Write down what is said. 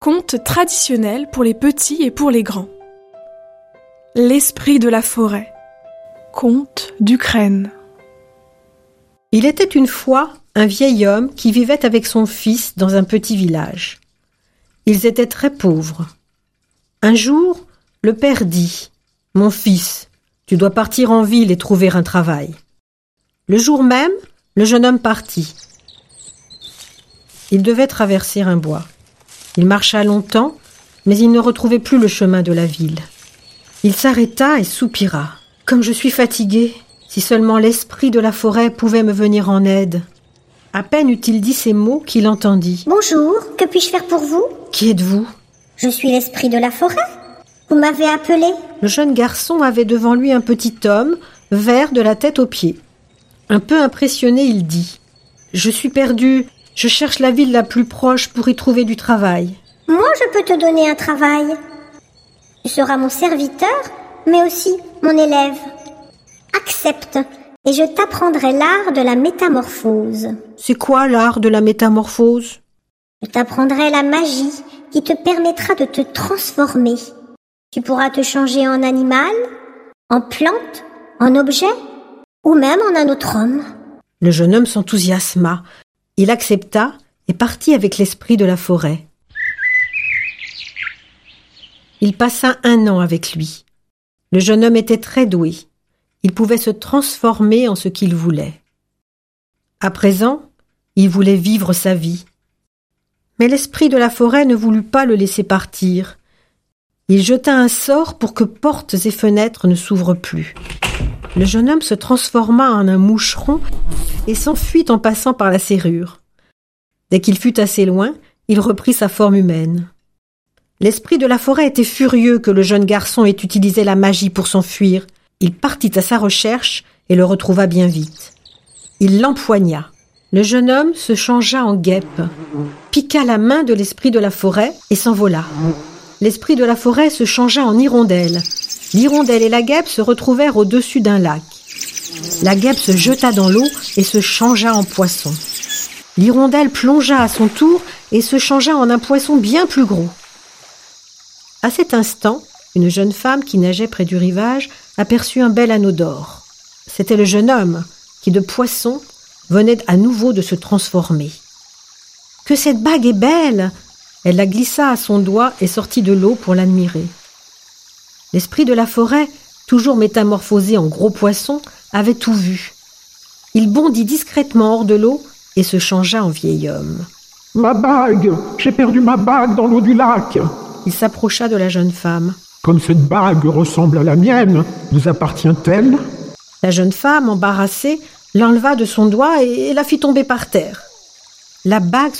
Conte traditionnel pour les petits et pour les grands. L'esprit de la forêt. Conte d'Ukraine. Il était une fois un vieil homme qui vivait avec son fils dans un petit village. Ils étaient très pauvres. Un jour, le père dit « Mon fils, tu dois partir en ville et trouver un travail. » Le jour même, le jeune homme partit. Il devait traverser un bois. Il marcha longtemps, mais il ne retrouvait plus le chemin de la ville. Il s'arrêta et soupira. « Comme je suis fatigué, si seulement l'esprit de la forêt pouvait me venir en aide. » À peine eut-il dit ces mots qu'il entendit. « Bonjour, que puis-je faire pour vous ?»« Qui êtes-vous » ?»« Je suis l'esprit de la forêt. Vous m'avez appelé ?» Le jeune garçon avait devant lui un petit homme, vert de la tête aux pieds. Un peu impressionné, il dit « Je suis perdu, je cherche la ville la plus proche pour y trouver du travail. »« Moi, je peux te donner un travail. Tu seras mon serviteur, mais aussi mon élève. Accepte, et je t'apprendrai l'art de la métamorphose. »« C'est quoi l'art de la métamorphose ?»« Je t'apprendrai la magie qui te permettra de te transformer. Tu pourras te changer en animal, en plante, en objet, ou même en un autre homme. » Le jeune homme s'enthousiasma. Il accepta et partit avec l'esprit de la forêt. Il passa 1 an avec lui. Le jeune homme était très doué. Il pouvait se transformer en ce qu'il voulait. À présent, il voulait vivre sa vie. Mais l'esprit de la forêt ne voulut pas le laisser partir. Il jeta un sort pour que portes et fenêtres ne s'ouvrent plus. Le jeune homme se transforma en un moucheron et s'enfuit en passant par la serrure. Dès qu'il fut assez loin, il reprit sa forme humaine. L'esprit de la forêt était furieux que le jeune garçon ait utilisé la magie pour s'enfuir. Il partit à sa recherche et le retrouva bien vite. Il l'empoigna. Le jeune homme se changea en guêpe, piqua la main de l'esprit de la forêt et s'envola. L'esprit de la forêt se changea en hirondelle. L'hirondelle et la guêpe se retrouvèrent au-dessus d'un lac. La guêpe se jeta dans l'eau et se changea en poisson. L'hirondelle plongea à son tour et se changea en un poisson bien plus gros. À cet instant, une jeune femme qui nageait près du rivage aperçut un bel anneau d'or. C'était le jeune homme qui, de poisson, venait à nouveau de se transformer. « Que cette bague est belle !» Elle la glissa à son doigt et sortit de l'eau pour l'admirer. L'esprit de la forêt, toujours métamorphosé en gros poisson, avait tout vu. Il bondit discrètement hors de l'eau et se changea en vieil homme. « Ma bague! J'ai perdu ma bague dans l'eau du lac !» Il s'approcha de la jeune femme. « Comme cette bague ressemble à la mienne, vous appartient-elle ?» La jeune femme, embarrassée, l'enleva de son doigt et la fit tomber par terre. La bague